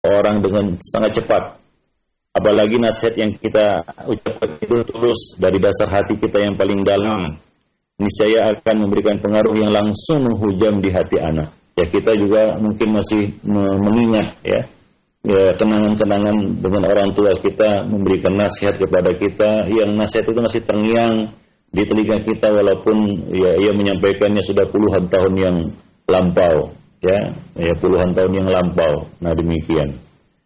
orang dengan sangat cepat. Apalagi nasihat yang kita ucapkan itu tulus dari dasar hati kita yang paling dalam, niscaya akan memberikan pengaruh yang langsung menghujam di hati anak. Ya, kita juga mungkin masih mengingat ya kenangan-kenangan dengan orang tua kita memberikan nasihat kepada kita, yang nasihat itu masih terngiang di telinga kita walaupun ya ia menyampaikannya sudah puluhan tahun yang lampau, ya puluhan tahun yang lampau. Nah demikian.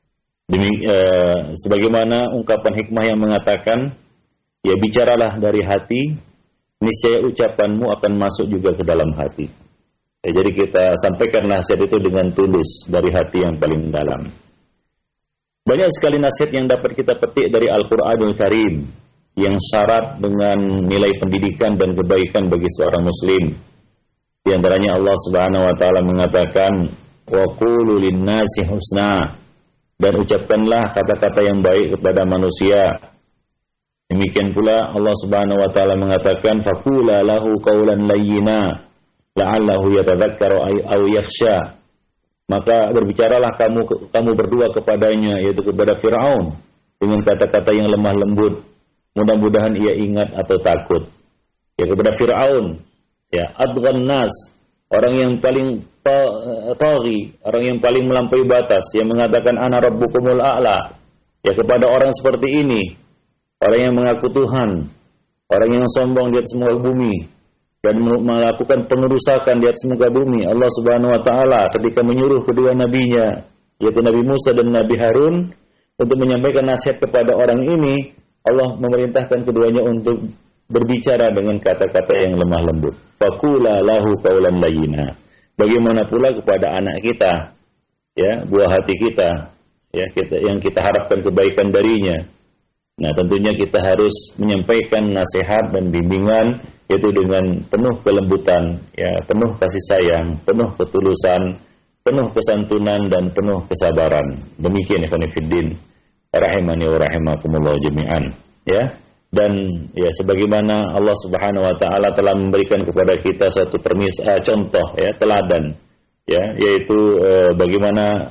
Sebagaimana ungkapan hikmah yang mengatakan, ya bicaralah dari hati, niscaya ucapanmu akan masuk juga ke dalam hati. Ya, jadi kita sampaikan nasihat itu dengan tulus dari hati yang paling dalam. Banyak sekali nasihat yang dapat kita petik dari Al-Quranul Karim yang syarat dengan nilai pendidikan dan kebaikan bagi seorang muslim. Di antaranya Allah Subhanahu wa taala mengatakan, wa qulu lin-nasi husna, dan ucapkanlah kata-kata yang baik kepada manusia. Demikian pula Allah Subhanahu wa taala mengatakan, faqula lahu qawlan layyina la'allahu yatadhakkaru aw yakhsha. Maka berbicaralah kamu berdua kepadanya, yaitu kepada Firaun, dengan kata-kata yang lemah lembut, mudah-mudahan ia ingat atau takut. Ya, kepada Firaun, ya adghan nas, orang yang paling taghi, orang yang paling melampaui batas, yang mengatakan ana rabbukumul a'la. Ya, kepada orang seperti ini, orang yang mengaku Tuhan, orang yang sombong di atas muka bumi dan melakukan pengerusakan di atas muka bumi, Allah Subhanahu wa taala ketika menyuruh kedua nabinya, yaitu Nabi Musa dan Nabi Harun, untuk menyampaikan nasihat kepada orang ini, Allah memerintahkan keduanya untuk berbicara dengan kata-kata yang lemah lembut. Faqula lahu qawlan layyina. Bagaimana pula kepada anak kita, ya, buah hati kita, ya, yang kita harapkan kebaikan darinya. Nah, tentunya kita harus menyampaikan nasihat dan bimbingan, yaitu dengan penuh kelembutan, ya, penuh kasih sayang, penuh ketulusan, penuh kesantunan dan penuh kesabaran. Demikian ikhwan fillah, rahimani wa rahimakumullah jami'an, ya. Dan ya sebagaimana Allah Subhanahu wa taala telah memberikan kepada kita suatu contoh, ya, teladan, ya, yaitu bagaimana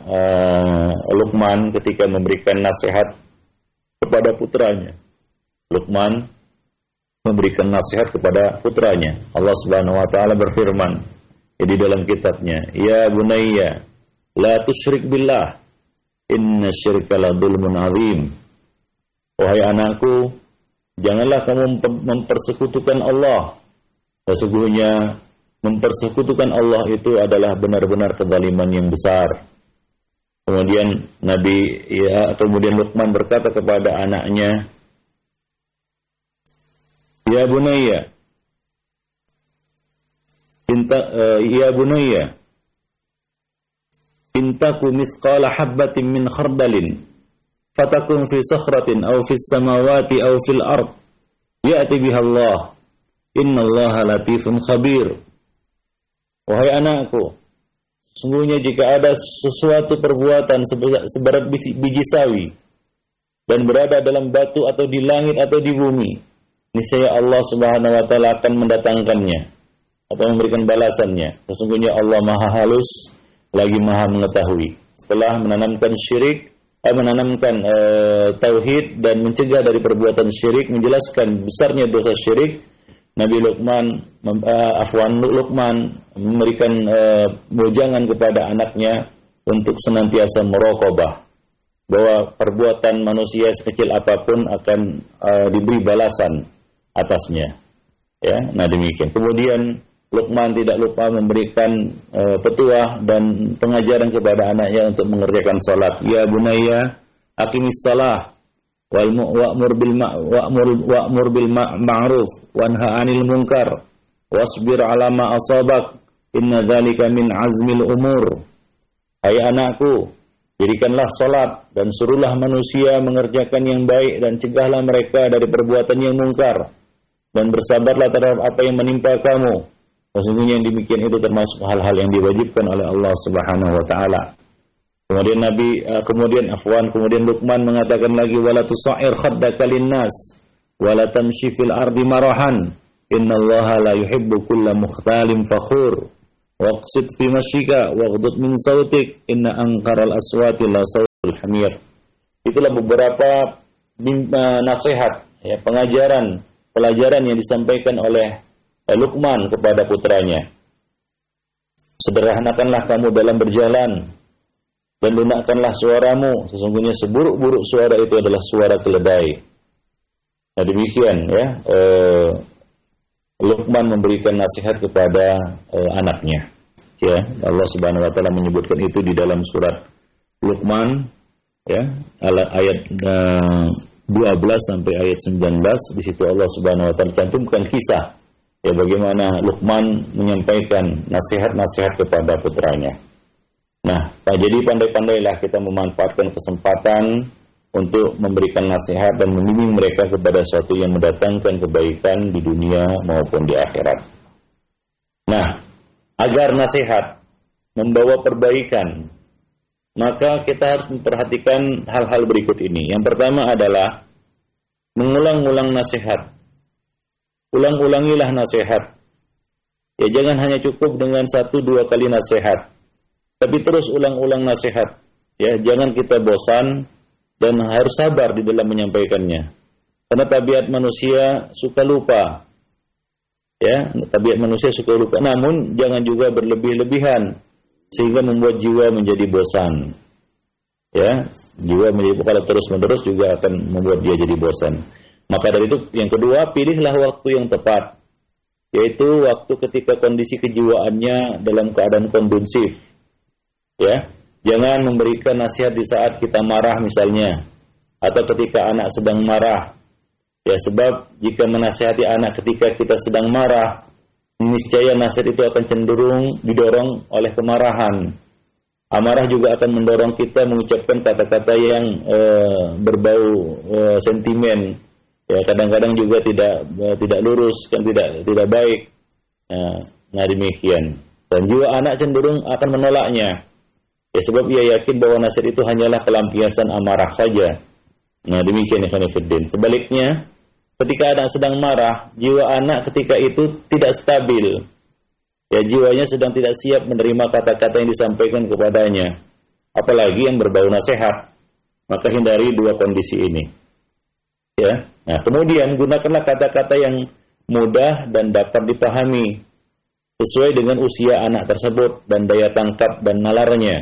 Luqman ketika memberikan nasihat kepada putranya. Luqman memberikan nasihat kepada putranya. Allah Subhanahu wa taala berfirman di dalam kitabnya, ya bunayya la tusyrik billah inna syirka la dzulmun azim. Wahai anakku, janganlah kamu mempersekutukan Allah. Sesungguhnya mempersekutukan Allah itu adalah benar-benar kezaliman yang besar. Kemudian kemudian Luqman berkata kepada anaknya, ya bunayya, intaku mithqala habbatin min khardalin fatakun fi sakhratin aw fis samawati aw fil ard ya'ti biha Allah innallaha latifun khabir. Wahai anakku, sungguhnya jika ada sesuatu perbuatan seberat biji sawi dan berada dalam batu atau di langit atau di bumi, niscaya Allah Subhanahu wa taala akan mendatangkannya atau memberikan balasannya. Sesungguhnya Allah Maha halus lagi Maha mengetahui. Setelah menanamkan tauhid dan mencegah dari perbuatan syirik, menjelaskan besarnya dosa syirik, Nabi Luqman memberikan wejangan kepada anaknya untuk senantiasa muraqabah bahwa perbuatan manusia sekecil apapun akan diberi balasan atasnya. Ya, nah demikian. Kemudian Luqman tidak lupa memberikan petuah dan pengajaran kepada anaknya untuk mengerjakan salat. Ya bunayya, aqimis shalah wa'mur bil ma'ruf wanha 'anil munkar wasbir 'ala ma asabak inna dzalika min azmil umur. Hai anakku, dirikanlah salat dan suruhlah manusia mengerjakan yang baik dan cegahlah mereka dari perbuatan yang mungkar dan bersabarlah terhadap apa yang menimpa kamu. Sesungguhnya yang demikian itu termasuk hal-hal yang diwajibkan oleh Allah Subhanahu wa taala. Kemudian Luqman mengatakan lagi, wala tusair khaddaka linnas wala tamshi fil ardi marahan innallaha la yuhibbu kulla mukhtalin fakhur waqsid fi masyika waghdud min sautik inna anqaral aswati la Hamir. Itulah beberapa nasihat, ya, pengajaran, pelajaran yang disampaikan oleh Luqman kepada putranya. Sederhanakanlah kamu dalam berjalan dan lunakkanlah suaramu. Sesungguhnya seburuk-buruk suara itu adalah suara keledai. Nah demikian ya, Luqman memberikan nasihat kepada anaknya. Ya, Allah Subhanahu wa taala menyebutkan itu di dalam surat Luqman, ya, ayat 12 sampai ayat 19. Di situ Allah Subhanahu wa taala cantumkan kisah, ya, bagaimana Luqman menyampaikan nasihat-nasihat kepada putranya. Nah, jadi pandai-pandailah kita memanfaatkan kesempatan untuk memberikan nasihat dan membimbing mereka kepada sesuatu yang mendatangkan kebaikan di dunia maupun di akhirat. Nah, agar nasihat membawa perbaikan, maka kita harus memperhatikan hal-hal berikut ini. Yang pertama adalah mengulang-ulang nasihat. Ulang-ulangilah nasihat. Ya, jangan hanya cukup dengan 1-2 kali nasihat, tapi terus ulang-ulang nasihat. Ya, jangan kita bosan dan harus sabar di dalam menyampaikannya. Karena tabiat manusia suka lupa. Ya, tabiat manusia suka lupa. Namun jangan juga berlebih-lebihan sehingga membuat jiwa menjadi bosan. Ya, jiwa menjadi, kalau terus-menerus juga akan membuat dia jadi bosan. Maka dari itu yang kedua, pilihlah waktu yang tepat, yaitu waktu ketika kondisi kejiwaannya dalam keadaan kondusif. Ya, jangan memberikan nasihat di saat kita marah misalnya, atau ketika anak sedang marah. Ya, sebab jika menasihati anak ketika kita sedang marah, niscaya nasihat itu akan cenderung didorong oleh kemarahan. Amarah juga akan mendorong kita mengucapkan kata-kata yang berbau sentimen. Ya, kadang-kadang juga tidak lurus, kan tidak baik. Nah demikian. Dan juga anak cenderung akan menolaknya. Ya, sebab ia yakin bahwa nasihat itu hanyalah pelampiasan amarah saja. Nah demikian ikhwan fillah. Sebaliknya, ketika anak sedang marah, jiwa anak ketika itu tidak stabil. Ya, jiwanya sedang tidak siap menerima kata-kata yang disampaikan kepadanya, apalagi yang berbau nasihat. Maka hindari dua kondisi ini. Ya. Nah, kemudian gunakanlah kata-kata yang mudah dan dapat dipahami sesuai dengan usia anak tersebut dan daya tangkap dan nalarnya.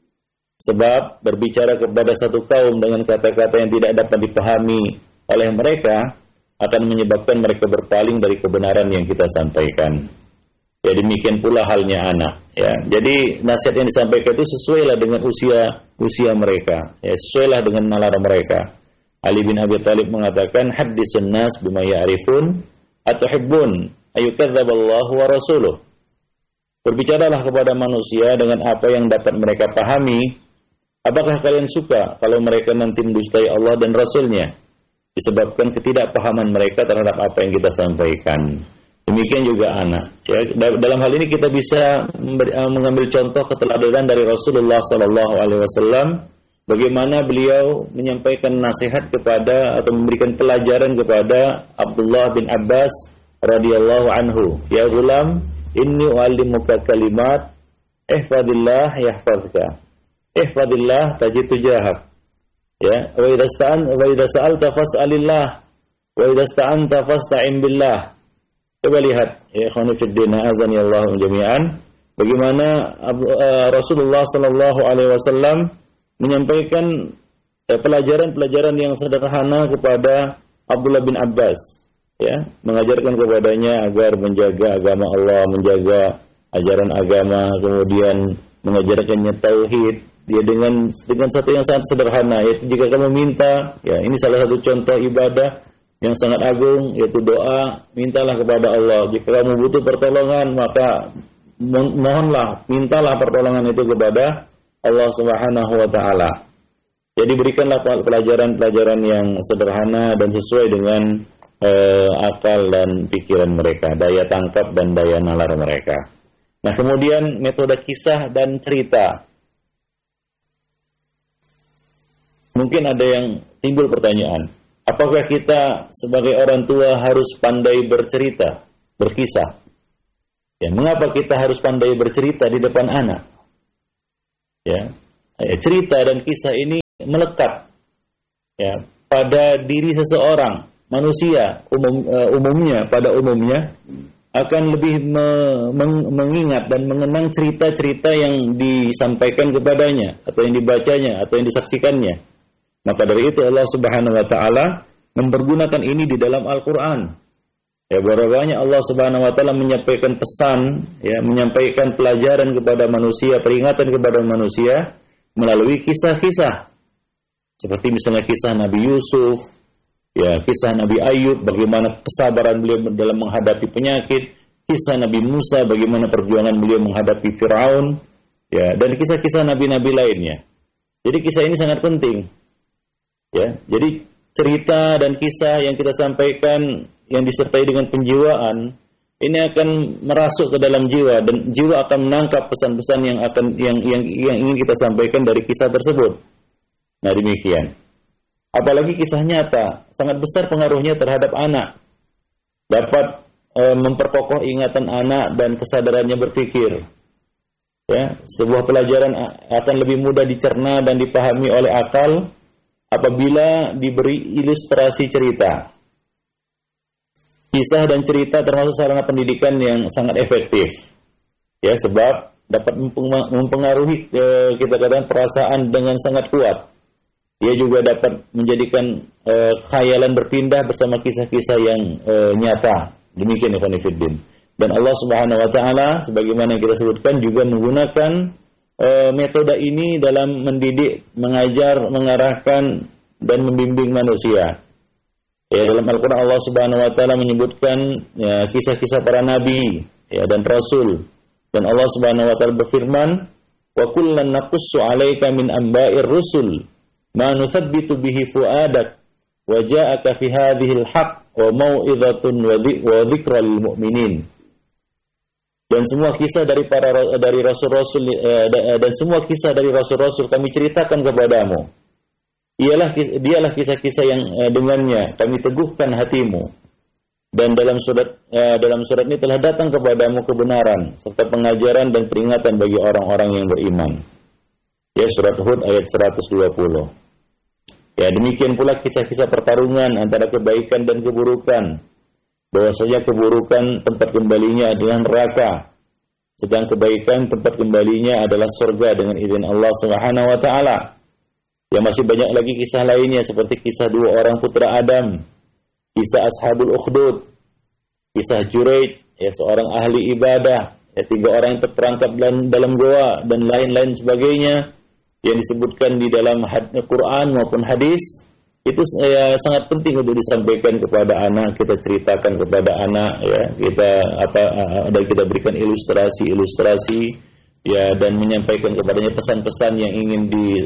Sebab berbicara kepada satu kaum dengan kata-kata yang tidak dapat dipahami oleh mereka akan menyebabkan mereka berpaling dari kebenaran yang kita sampaikan. Ya, demikian pula halnya anak. Ya, jadi nasihat yang disampaikan itu sesuailah dengan usia mereka. Ya, sesuailah dengan nalar mereka. Ali bin Abi Thalib mengatakan, haddisun nas bima ya'rifun atuhibbun ayyukadzdzaballahu wa rasuluh. Berbicaralah kepada manusia dengan apa yang dapat mereka pahami. Apakah kalian suka kalau mereka nanti mendustai Allah dan Rasulnya? Disebabkan ketidakpahaman mereka terhadap apa yang kita sampaikan. Demikian juga anak. Ya, dalam hal ini kita bisa mengambil contoh keteladanan dari Rasulullah SAW. Bagaimana beliau menyampaikan nasihat kepada atau memberikan pelajaran kepada Abdullah bin Abbas radhiyallahu anhu. Ya gulam, inni u'allimuka kalimat, ihfadillah yahfazka. Ihfadillah tajid tujahak. Ya, wa idza sa'alta fas'alillah, wa idza sta'anta fasta'in billah. Coba lihat, ya ikhwani fid din, azani Allah jami'an, bagaimana Rasulullah sallallahu alaihi wasallam menyampaikan pelajaran-pelajaran yang sederhana kepada Abdullah bin Abbas, ya, mengajarkan kepadanya agar menjaga agama Allah, menjaga ajaran agama, kemudian mengajarkannya tauhid, dia dengan satu yang sangat sederhana, yaitu jika kamu minta, ya ini salah satu contoh ibadah yang sangat agung, yaitu doa, mintalah kepada Allah. Jika kamu butuh pertolongan, maka mohonlah, mintalah pertolongan itu kepada Allah Subhanahu wa taala. Jadi berikanlah pelajaran-pelajaran yang sederhana dan sesuai dengan akal dan pikiran mereka, daya tangkap dan daya nalar mereka. Nah, kemudian metode kisah dan cerita. Mungkin ada yang timbul pertanyaan, apakah kita sebagai orang tua harus pandai bercerita, berkisah? Ya, mengapa kita harus pandai bercerita di depan anak? Ya, cerita dan kisah ini melekat ya pada diri seseorang manusia umumnya akan lebih mengingat dan mengenang cerita-cerita yang disampaikan kepadanya atau yang dibacanya atau yang disaksikannya. Maka dari itu Allah Subhanahu wa taala mempergunakan ini di dalam Al-Qur'an. Ya, berapa banyak Allah Subhanahu wa taala menyampaikan pesan, ya, menyampaikan pelajaran kepada manusia, peringatan kepada manusia melalui kisah-kisah. Seperti misalnya kisah Nabi Yusuf, ya, kisah Nabi Ayub, bagaimana kesabaran beliau dalam menghadapi penyakit, kisah Nabi Musa, bagaimana perjuangan beliau menghadapi Firaun, ya, dan kisah-kisah nabi-nabi lainnya. Jadi kisah ini sangat penting. Ya, jadi cerita dan kisah yang kita sampaikan yang disertai dengan penjiwaan ini akan merasuk ke dalam jiwa dan jiwa akan menangkap pesan-pesan yang ingin kita sampaikan dari kisah tersebut. Nah, demikian. Apalagi kisah nyata, sangat besar pengaruhnya terhadap anak. Dapat memperkokoh ingatan anak dan kesadarannya berpikir. Ya, sebuah pelajaran akan lebih mudah dicerna dan dipahami oleh akal apabila diberi ilustrasi cerita. Kisah dan cerita termasuk sarana pendidikan yang sangat efektif. Ya, sebab dapat mempengaruhi kita katakan perasaan dengan sangat kuat. Dia juga dapat menjadikan khayalan berpindah bersama kisah-kisah yang nyata. Demikian ikhwan fillah. Dan Allah Subhanahu wa taala sebagaimana yang kita sebutkan juga menggunakan metode ini dalam mendidik, mengajar, mengarahkan dan membimbing manusia. Ya, dalam Al-Qur'an Allah Subhanahu wa taala menyebutkan ya, kisah-kisah para nabi ya, dan rasul. Dan Allah Subhanahu wa taala berfirman, "Wa kullan naqussu 'alaika min amba'ir rusul ma nuthabbitu bihi fu'adak wa ja'aka fi hadhihi al-haqq wa mau'izatun wa dzikra lil mu'minin." Dan semua kisah dari rasul-rasul dan semua kisah dari rasul-rasul kami ceritakan kepadamu. Dialah kisah-kisah yang dengannya kami teguhkan hatimu. Dan dalam surat ini telah datang kepadamu kebenaran serta pengajaran dan peringatan bagi orang-orang yang beriman. Ya, surat Hud ayat 120. Ya, demikian pula kisah-kisah pertarungan antara kebaikan dan keburukan. Bahwasanya keburukan tempat kembalinya adalah neraka, sedang kebaikan tempat kembalinya adalah surga dengan izin Allah Subhanahu wa taala. Ya, masih banyak lagi kisah lainnya seperti kisah dua orang putra Adam, kisah Ashabul Ukhdud, kisah Juraij, ya, seorang ahli ibadah, ya, 3 orang yang terperangkap dalam goa dan lain-lain sebagainya yang disebutkan di dalam Quran maupun hadis. Itu sangat penting untuk disampaikan kepada anak, kita ceritakan kepada anak, ya, kita berikan ilustrasi, ya, dan menyampaikan kepadanya pesan-pesan yang ingin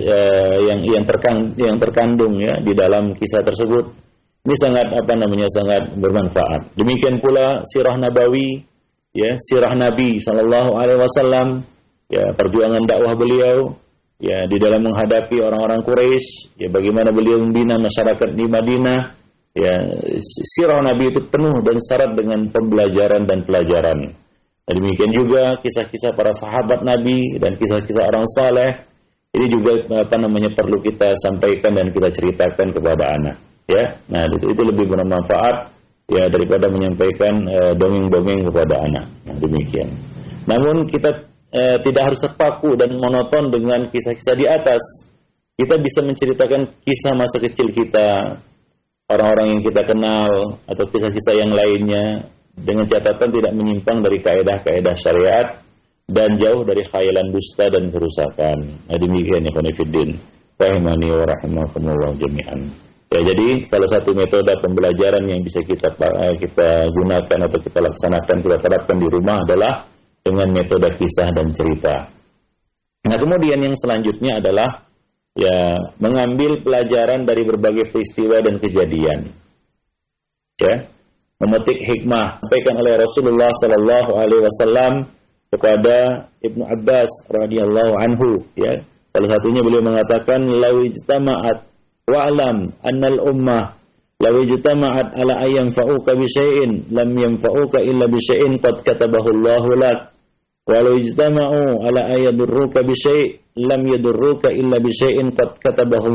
yang terkandung ya di dalam kisah tersebut. Ini sangat bermanfaat. Demikian pula sirah nabawi, ya, sirah Nabi sallallahu alaihi wasallam, ya, perjuangan dakwah beliau. Ya, di dalam menghadapi orang-orang Quraisy, ya, bagaimana beliau membina masyarakat di Madinah, ya, sirah Nabi itu penuh dan syarat dengan pembelajaran dan pelajaran. Dan demikian juga kisah-kisah para sahabat Nabi dan kisah-kisah orang saleh, ini juga perlu kita sampaikan dan kita ceritakan kepada anak, ya. Nah, itu lebih bermanfaat ya daripada menyampaikan dongeng-dongeng kepada anak. Nah, demikian. Namun kita tidak harus terpaku dan monoton dengan kisah-kisah di atas. Kita bisa menceritakan kisah masa kecil kita, orang-orang yang kita kenal, atau kisah-kisah yang lainnya, dengan catatan tidak menyimpang dari kaedah-kaedah syariat dan jauh dari khayalan dusta dan kerusakan. Nah, demikian ya khonifuddin rahimani wa rahimakumullah jami'an. Ya, jadi salah satu metode pembelajaran yang bisa kita gunakan atau kita laksanakan, kita terapkan di rumah adalah dengan metode kisah dan cerita. Nah, kemudian yang selanjutnya adalah ya mengambil pelajaran dari berbagai peristiwa dan kejadian. Ya, memetik hikmah sampaikan oleh Rasulullah sallallahu alaihi wasallam kepada Ibnu Abbas radhiyallahu anhu, ya. Salah satunya beliau mengatakan law ijtama'at wa'lam annal ummah law ijtama'at ala ayyan fa'uka bi syai'in lam yanfa'uka illa bi syai'in qad katabahu Allahu lak. Walau ijtama'u ala ayadurruka bi syai' lam yadurruka illa bi syai'in qad katabahu